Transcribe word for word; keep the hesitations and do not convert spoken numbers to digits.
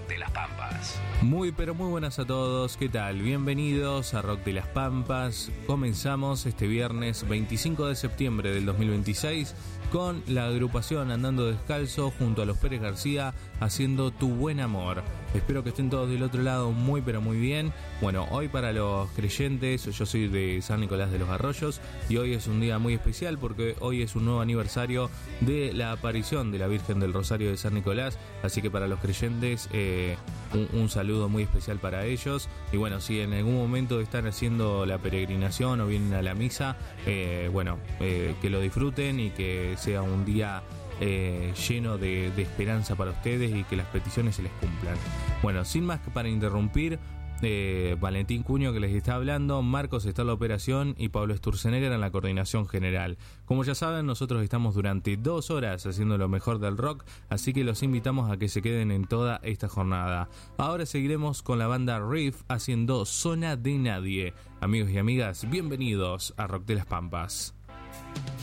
Rock de las Pampas. Muy pero muy buenas a todos, ¿qué tal? Bienvenidos a Rock de las Pampas. Comenzamos este viernes veinticinco de septiembre del dos mil veintiséis con la agrupación Andando Descalzo junto a los Pérez García haciendo Tu Buen Amor. Espero que estén todos del otro lado muy pero muy bien. Bueno, hoy para los creyentes, yo soy de San Nicolás de los Arroyos y hoy es un día muy especial porque hoy es un nuevo aniversario de la aparición de la Virgen del Rosario de San Nicolás, así que para los creyentes eh, un, un saludo muy especial para ellos. Y bueno, si en algún momento están haciendo la peregrinación o vienen a la misa, eh, bueno, eh, que lo disfruten y que sea un día eh, lleno de, de esperanza para ustedes y que las peticiones se les cumplan. Bueno, sin más que para interrumpir, Eh, Valentín Cuño que les está hablando, Marcos está en la operación y Pablo Sturzenegger en la coordinación general. Como ya saben, nosotros estamos durante dos horas haciendo lo mejor del rock, así que los invitamos a que se queden en toda esta jornada. Ahora seguiremos con la banda Riff haciendo Zona de Nadie. Amigos y amigas, bienvenidos a Rock de las Pampas.